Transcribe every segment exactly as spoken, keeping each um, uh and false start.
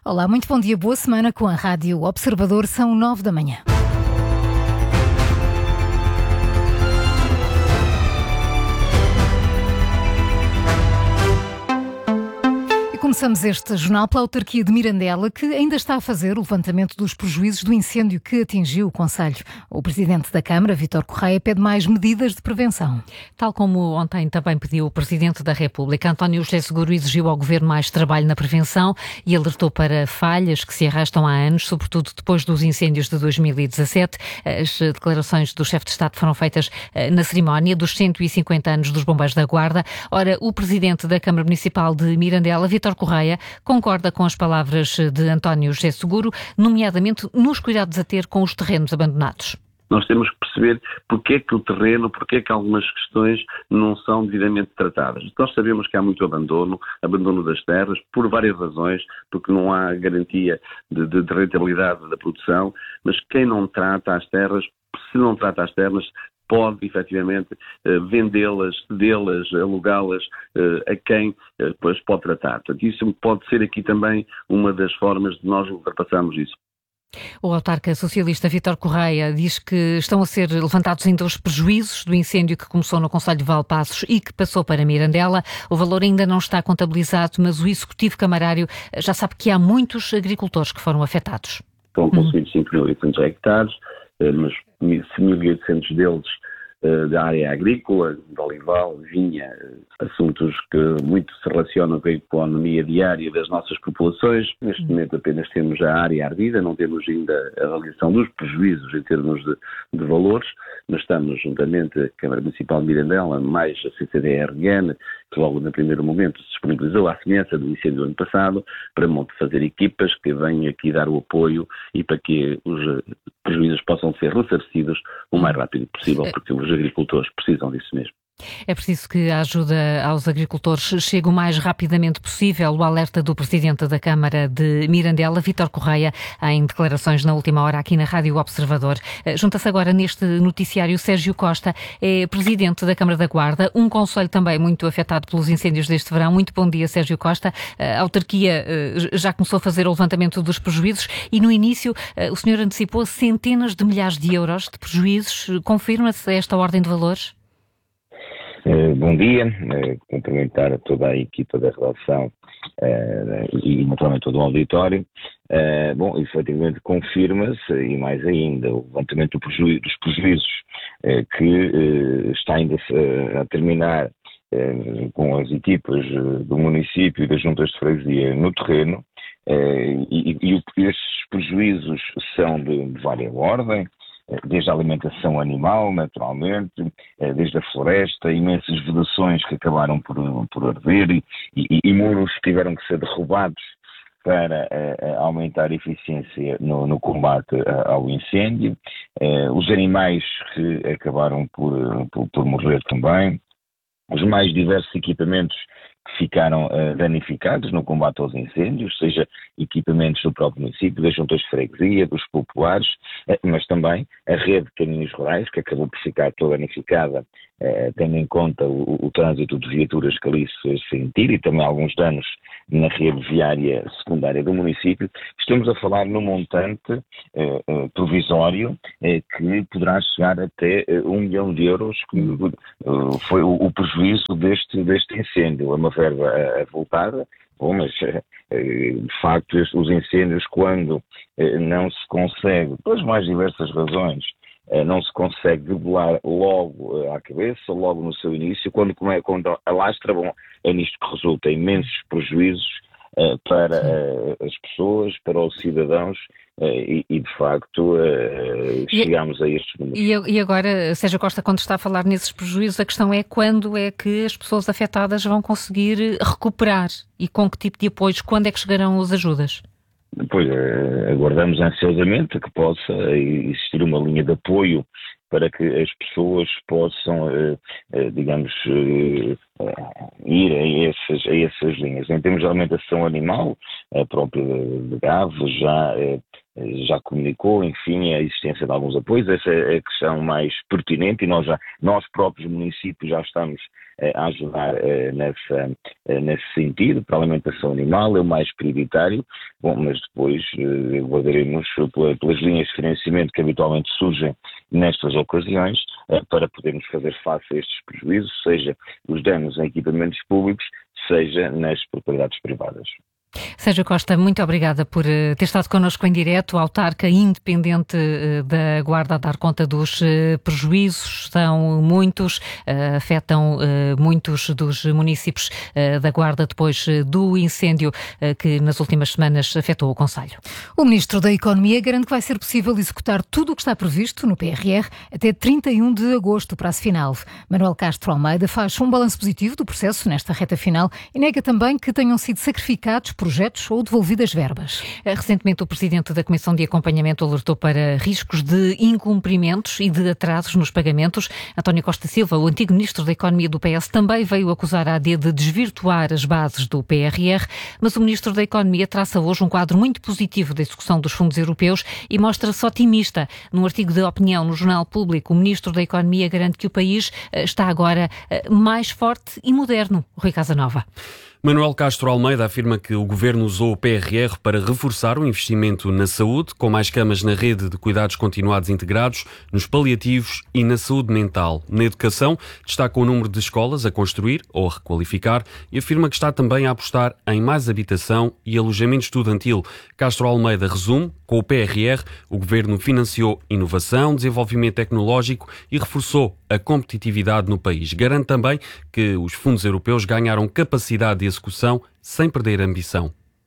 Olá, muito bom dia, boa semana com a Rádio Observador, são nove da manhã. Começamos este jornal pela autarquia de Mirandela, que ainda está a fazer o levantamento dos prejuízos do incêndio que atingiu o concelho. O presidente da Câmara, Vítor Correia, pede mais medidas de prevenção. Tal como ontem também pediu o presidente da República, António José Seguro exigiu ao governo mais trabalho na prevenção e alertou para falhas que se arrastam há anos, sobretudo depois dos incêndios de dois mil e dezassete. As declarações do chefe de Estado foram feitas na cerimónia dos cento e cinquenta anos dos Bombeiros da Guarda. Ora, o presidente da Câmara Municipal de Mirandela, Vítor Correia, concorda com as palavras de António José Seguro, nomeadamente nos cuidados a ter com os terrenos abandonados. Nós temos que perceber porque é que o terreno, porque é que algumas questões não são devidamente tratadas. Nós sabemos que há muito abandono, abandono das terras, por várias razões, porque não há garantia de, de, de rentabilidade da produção, mas quem não trata as terras, se não trata as terras, pode, efetivamente, vendê-las, cedê-las, alugá-las a quem depois pode tratar. Portanto, isso pode ser aqui também uma das formas de nós ultrapassarmos isso. O autarca socialista Vítor Correia diz que estão a ser levantados ainda os prejuízos do incêndio que começou no concelho de Valpaços e que passou para Mirandela. O valor ainda não está contabilizado, mas o executivo camarário já sabe que há muitos agricultores que foram afetados. Foram consumidos cinco mil e oitocentos hectares, mas mil e oitocentos deles da área agrícola, de olival, vinha, assuntos que muito se relacionam com a economia diária das nossas populações. Neste momento apenas temos a área ardida, não temos ainda a avaliação dos prejuízos em termos de, de valores, mas estamos juntamente a Câmara Municipal de Mirandela, mais a C C D R N, que logo no primeiro momento se disponibilizou à semelhança do incêndio do ano passado, para fazer equipas que venham aqui dar o apoio e para que os prejuízos possam ser ressarcidos o mais rápido possível, porque os agricultores precisam disso mesmo. É preciso que a ajuda aos agricultores chegue o mais rapidamente possível. O alerta do presidente da Câmara de Mirandela, Vítor Correia, em declarações na última hora aqui na Rádio Observador. Junta-se agora neste noticiário Sérgio Costa, é presidente da Câmara da Guarda, um concelho também muito afetado pelos incêndios deste verão. Muito bom dia, Sérgio Costa. A autarquia já começou a fazer o levantamento dos prejuízos e no início o senhor antecipou centenas de milhares de euros de prejuízos. Confirma-se esta ordem de valores? Uh, bom dia, uh, cumprimentar a toda a equipa da redação uh, e naturalmente todo o auditório. Uh, bom, efetivamente confirma-se, e mais ainda, o levantamento do preju- dos prejuízos uh, que uh, está ainda uh, a terminar uh, com as equipas uh, do município e das juntas de freguesia no terreno, uh, e, e, e estes prejuízos são de, de várias ordens, desde a alimentação animal, naturalmente, desde a floresta, imensas vedações que acabaram por, por arder e, e, e muros que tiveram que ser derrubados para uh, aumentar a eficiência no, no combate uh, ao incêndio, uh, os animais que acabaram por, por, por morrer também, os mais diversos equipamentos que ficaram uh, danificados no combate aos incêndios, seja equipamentos do próprio município, das juntas de freguesia, dos populares, uh, mas também a rede de caminhos rurais, que acabou por ficar toda danificada, uh, tendo em conta o, o trânsito de viaturas que ali se fez sentir e também alguns danos na rede viária secundária do município. Estamos a falar num montante uh, uh, provisório uh, que poderá chegar até uh, um milhão de euros, que uh, foi o, o prejuízo deste, deste incêndio. É uma verba avultada, bom, mas de facto os incêndios, quando não se consegue, pelas mais diversas razões, não se consegue debelar logo à cabeça, logo no seu início, quando, quando alastra, bom, é nisto que resulta imensos prejuízos uh, para uh, as pessoas, para os cidadãos, uh, e, e de facto uh, chegamos e, a estes números. E, e agora, Sérgio Costa, quando está a falar nesses prejuízos, a questão é quando é que as pessoas afetadas vão conseguir recuperar e com que tipo de apoios, quando é que chegarão as ajudas? Pois, aguardamos ansiosamente que possa existir uma linha de apoio para que as pessoas possam, digamos, ir a essas, a essas linhas. Em termos de alimentação animal, a própria de gado já já comunicou, enfim, a existência de alguns apoios. Essa é a questão mais pertinente e nós, já, nós próprios municípios já estamos eh, a ajudar eh, nessa, eh, nesse sentido, para a alimentação animal, é o mais prioritário. Bom, mas depois eh, aguardaremos pelas linhas de financiamento que habitualmente surgem nestas ocasiões eh, para podermos fazer face a estes prejuízos, seja os danos em equipamentos públicos, seja nas propriedades privadas. Sérgio Costa, muito obrigada por uh, ter estado connosco em direto, autarca independente uh, da Guarda, a dar conta dos uh, prejuízos. São muitos, uh, afetam uh, muitos dos municípios uh, da Guarda depois uh, do incêndio uh, que nas últimas semanas afetou o concelho. O Ministro da Economia garante que vai ser possível executar tudo o que está previsto no P R R até trinta e um de agosto, prazo final. Manuel Castro Almeida faz um balanço positivo do processo nesta reta final e nega também que tenham sido sacrificados projetos ou devolvidas verbas. Recentemente, o Presidente da Comissão de Acompanhamento alertou para riscos de incumprimentos e de atrasos nos pagamentos. António Costa Silva, o antigo Ministro da Economia do P S, também veio acusar a A D de desvirtuar as bases do P R R, mas o Ministro da Economia traça hoje um quadro muito positivo da execução dos fundos europeus e mostra-se otimista. Num artigo de opinião no Jornal Público, o Ministro da Economia garante que o país está agora mais forte e moderno. Rui Casanova. Manuel Castro Almeida afirma que o Governo usou o P R R para reforçar o investimento na saúde, com mais camas na rede de cuidados continuados integrados, nos paliativos e na saúde mental. Na educação, destaca o número de escolas a construir ou a requalificar e afirma que está também a apostar em mais habitação e alojamento estudantil. Castro Almeida resume: com o P R R, o Governo financiou inovação, desenvolvimento tecnológico e reforçou a competitividade no país. Garante também que os fundos europeus ganharam capacidade de execução sem perder a ambição.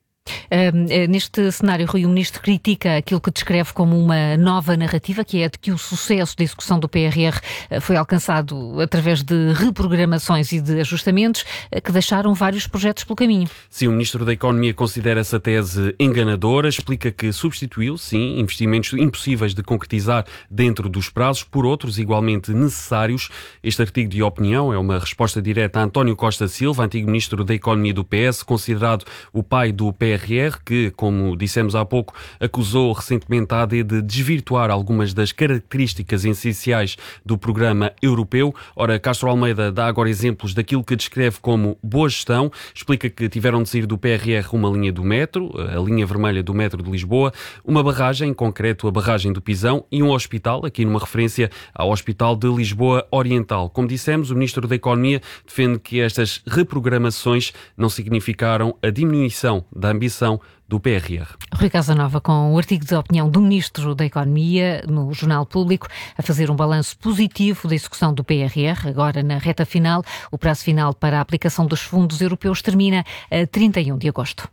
Uh, neste cenário, Rui, o Ministro critica aquilo que descreve como uma nova narrativa, que é a de que o sucesso da execução do P R R uh, foi alcançado através de reprogramações e de ajustamentos uh, que deixaram vários projetos pelo caminho. Sim, o Ministro da Economia considera essa tese enganadora, explica que substituiu, sim, investimentos impossíveis de concretizar dentro dos prazos por outros igualmente necessários. Este artigo de opinião é uma resposta direta a António Costa Silva, antigo Ministro da Economia do P S, considerado o pai do P R R, que, como dissemos há pouco, acusou recentemente a A D de desvirtuar algumas das características essenciais do programa europeu. Ora, Castro Almeida dá agora exemplos daquilo que descreve como boa gestão, explica que tiveram de sair do P R R uma linha do metro, a linha vermelha do metro de Lisboa, uma barragem, em concreto a barragem do Pisão, e um hospital, aqui numa referência ao Hospital de Lisboa Oriental. Como dissemos, o Ministro da Economia defende que estas reprogramações não significaram a diminuição da ambição do P R R. Rui Casanova, com o artigo de opinião do Ministro da Economia no Jornal Público, a fazer um balanço positivo da execução do P R R. Agora, na reta final, o prazo final para a aplicação dos fundos europeus termina a trinta e um de agosto.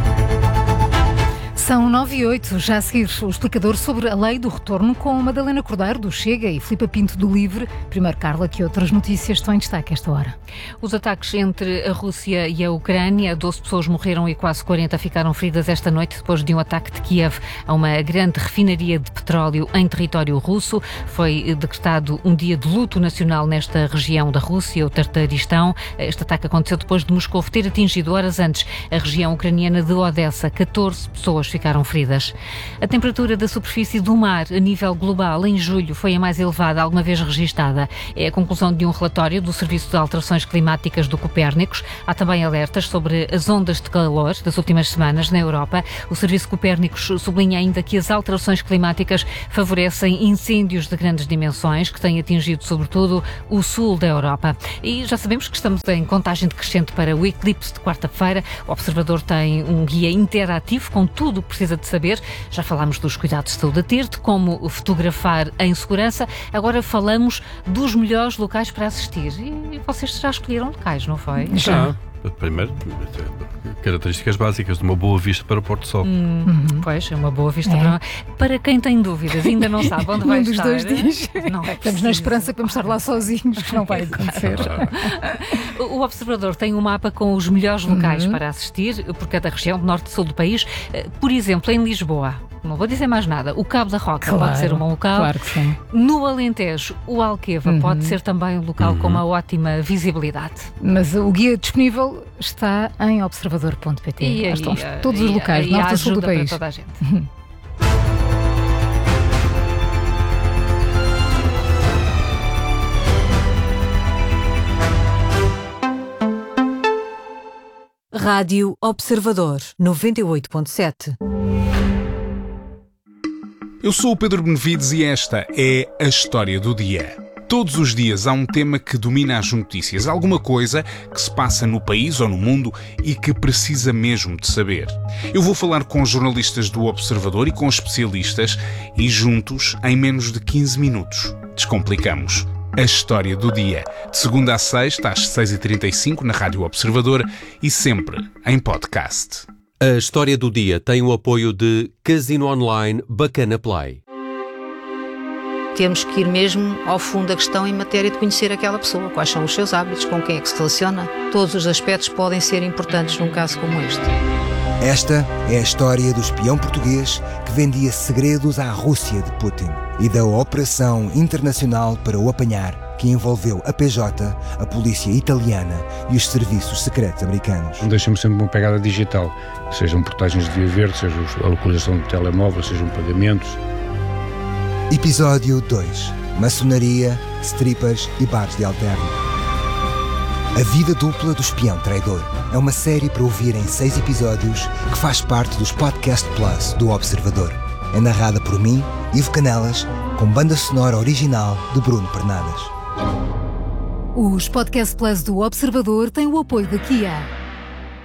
São nove e oito, já a seguir o explicador sobre a lei do retorno com Madalena Cordeiro do Chega e Filipe Pinto do Livre. Primeiro, Carla, que outras notícias estão em destaque esta hora? Os ataques entre a Rússia e a Ucrânia, doze pessoas morreram e quase quarenta ficaram feridas esta noite depois de um ataque de Kiev a uma grande refinaria de petróleo em território russo. Foi decretado um dia de luto nacional nesta região da Rússia, o Tartaristão. Este ataque aconteceu depois de Moscou ter atingido horas antes a região ucraniana de Odessa. catorze pessoas ficaram feridas. A temperatura da superfície do mar a nível global em julho foi a mais elevada alguma vez registada. É a conclusão de um relatório do Serviço de Alterações Climáticas do Copérnicos. Há também alertas sobre as ondas de calor das últimas semanas na Europa. O Serviço Copérnicos sublinha ainda que as alterações climáticas favorecem incêndios de grandes dimensões que têm atingido sobretudo o sul da Europa. E já sabemos que estamos em contagem decrescente para o eclipse de quarta-feira. O Observador tem um guia interativo com tudo o que precisa de saber. Já falámos dos cuidados de saúde a ter, de como fotografar em segurança. Agora falamos dos melhores locais para assistir. E vocês já escolheram locais, não foi? Já. Primeiro, características básicas de uma boa vista para o Porto do Sol. Hum, uhum. Pois, é uma boa vista. É. Para... para quem tem dúvidas, ainda não sabe onde vai um dos estar. Dois dias. Não é Estamos na esperança que vamos estar lá sozinhos, que não vai acontecer. O Observador tem um mapa com os melhores locais uhum. para assistir por cada região, do norte e sul do país. Por exemplo, em Lisboa, não vou dizer mais nada, o Cabo da Roca claro, pode ser um bom local. Claro que sim. No Alentejo, o Alqueva uhum. pode ser também um local uhum. com uma ótima visibilidade. Mas o guia disponível está em observador ponto pt. E aí, estão todos os locais, e norte e sul do ajuda país. Para toda a gente. Rádio Observador, noventa e oito ponto sete. Eu sou o Pedro Benevides e esta é a História do Dia. Todos os dias há um tema que domina as notícias, alguma coisa que se passa no país ou no mundo e que precisa mesmo de saber. Eu vou falar com jornalistas do Observador e com especialistas e juntos, em menos de quinze minutos, descomplicamos a História do Dia. De segunda a sexta, às seis e trinta e cinco, na Rádio Observador e sempre em podcast. A História do Dia tem o apoio de Casino Online Bacana Play. Temos que ir mesmo ao fundo da questão em matéria de conhecer aquela pessoa, quais são os seus hábitos, com quem é que se relaciona. Todos os aspectos podem ser importantes num caso como este. Esta é a história do espião português que vendia segredos à Rússia de Putin e da operação internacional para o apanhar, que envolveu a P J, a polícia italiana e os serviços secretos americanos. Deixa-me sempre uma pegada digital, sejam portagens de via verde, seja a localização do telemóvel, sejam pagamentos. Episódio dois. Maçonaria, strippers e bares de alterno. A vida dupla do espião traidor é uma série para ouvir em seis episódios que faz parte dos Podcast Plus do Observador. É narrada por mim, Ivo Canelas, com banda sonora original de Bruno Pernadas. Os Podcast Plus do Observador têm o apoio da Kia.